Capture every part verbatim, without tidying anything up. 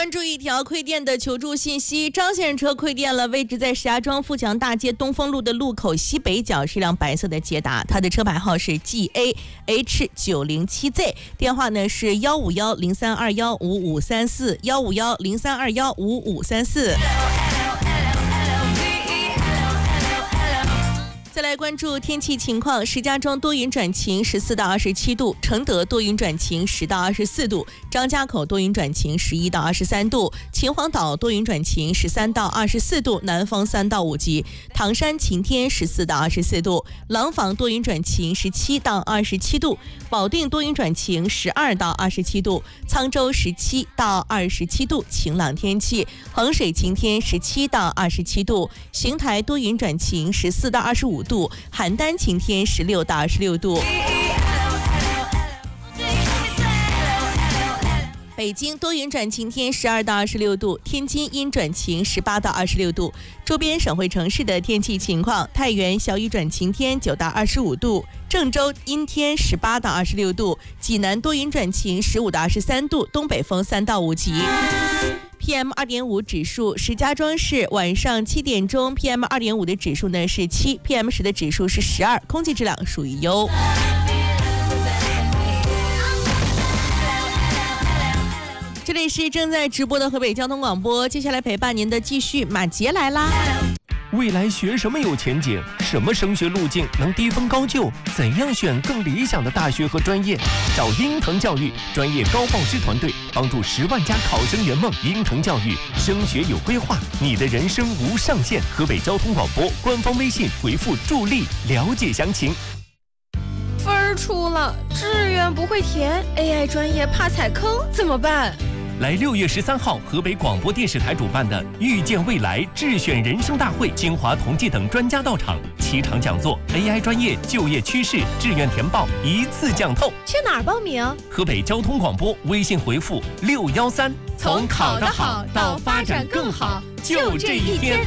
关注一条亏电的求助信息，张先生车亏电了，位置在石家庄富强大街东风路的路口西北角，是一辆白色的捷达，它的车牌号是 G A H 九零七 Z， 电话呢是幺五幺零三二幺五五三四幺五幺零三二幺五五三四。再来关注天气情况，石家庄多云转晴，十四到二十七度；承德多云转晴，十到二十四度；张家口多云转晴，十一到二十三度；秦皇岛多云转晴，十三到二十四度，南风三到五级；唐山晴天，十四到二十四度；廊坊多云转晴，十七到二十七度；保定多云转晴，十二到二十七度；沧州十七到二十七度，晴朗天气；衡水晴天，十七到二十七度；邢台多云转晴，十四到二十五度；邯郸晴天，十六到二十六度；北京多云转晴天，十二到二十六度；天津阴转晴，十八到二十六度。周边省会城市的天气情况：太原小雨转晴天，九到二十五度；郑州阴天，十八到二十六度；济南多云转晴，十五到二十三度，东北风三到五级。P M 二点五 指数，石家庄市晚上七点钟 P M 二点五 的指数呢是七 ，P M 十 的指数是十二，空气质量属于优。这里是正在直播的河北交通广播，接下来陪伴您的继续马杰来啦。 未来学什么有前景？什么升学路径能低分高就？怎样选更理想的大学和专业？找英腾教育专业高报师团队，帮助十万家考生圆梦。英腾教育升学有规划，你的人生无上限。河北交通广播官方微信回复助力了解详情。 分儿出了，志愿不会填 ，A I 专业怕踩坑，怎么办？ 来六月十三号，河北广播电视台主办的“遇见未来”智选人生大会，清华同济等专家到场，七场讲座 ，A I 专业就业趋势、志愿填报一次讲透。 去哪儿报名？ 河北交通广播微信回复六幺三， 从考得好到发展更好，就这一天。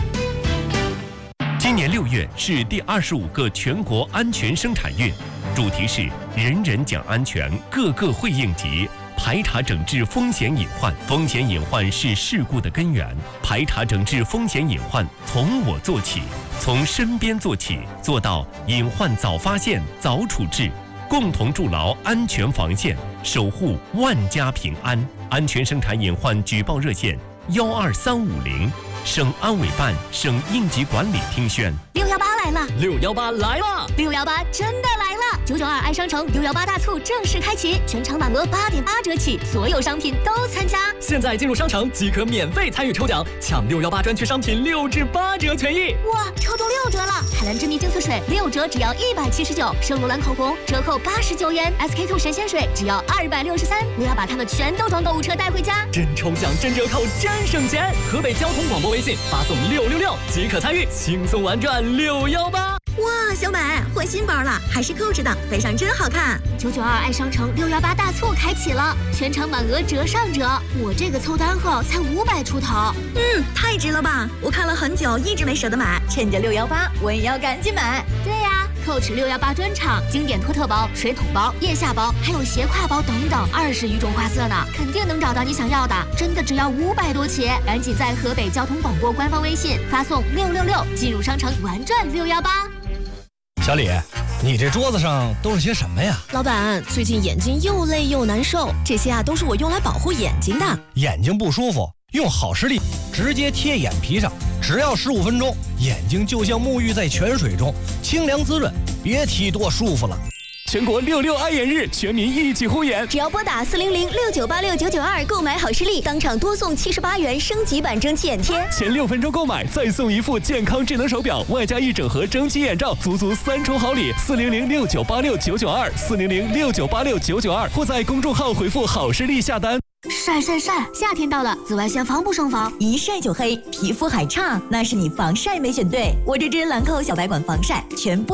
今年六月是第二十五个全国安全生产月，主题是人人讲安全，个个会应急。排查整治风险隐患，风险隐患是事故的根源。排查整治风险隐患，从我做起，从身边做起，做到隐患早发现、早处置，共同筑牢安全防线，守护万家平安。安全生产隐患举报热线：幺二三五零。省安委办、省应急管理厅宣。 六幺八来了， 六幺八来了， 六幺八真的来了！九九二爱商城六幺八大促正式开启，全场满额八点八折起，所有商品都参加。 现在进入商城即可免费参与抽奖，抢六幺八专区商品六至八折权益。 哇，抽中六折了！海蓝之谜净色水六折只要一百七十九，圣罗兰口红折扣八十九元 ，S K two 神仙水只要二百六十三。我要把它们全都装购物车带回家。 真抽奖，真折扣，真省钱！河北交通广播微信发送六六六即可参与，轻松玩转六幺八。 哇，小美换新包了，还是扣着的，背上真好看。九九二爱商城六幺八大促开启了，全场满额折上折。我这个凑单号才五百出头， 嗯，太值了吧！我看了很久，一直没舍得买，趁着六幺八，我也要赶紧买。 对呀、啊。Coach 六幺八专场，经典托特包、水桶包、腋下包，还有斜挎包等等，二十余种花色呢，肯定能找到你想要的。真的只要五百多起，赶紧在河北交通广播官方微信发送六六六，进入商城玩转六幺八。 小李，你这桌子上都是些什么呀？ 老板，最近眼睛又累又难受，这些啊都是我用来保护眼睛的。 眼睛不舒服，用好视力直接贴眼皮上，只要十五分钟，眼睛就像沐浴在泉水中，清凉滋润，别提多舒服了。 全国六六爱眼日，全民一起护眼。 只要拨打四零零六九八六九九二购买好视力，当场多送七十八元升级版蒸汽眼贴。 前六分钟购买，再送一副健康智能手表，外加一整盒蒸汽眼罩，足足三重好礼。四零零六九八六九九二，四零零六九八六九九二，或在公众号回复好视力下单。 晒晒晒！夏天到了，紫外线防不胜防， 一晒就黑，皮肤还差，那是你防晒没选对。我这支兰蔻小白管防晒全部